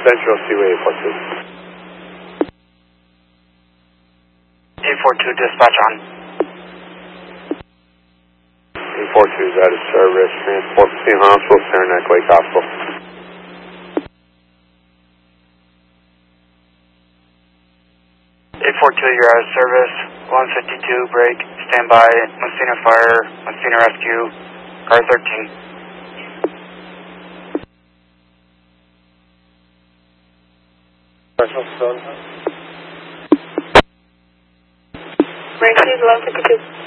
Central Seaway 842. 842, dispatch on. 842 is out of service. Transport between Hospital, Saranac Lake Hospital. 842, you're out of service. 152, break. Stand by. Messina Fire, Messina Rescue, car 13. Break, please, 152.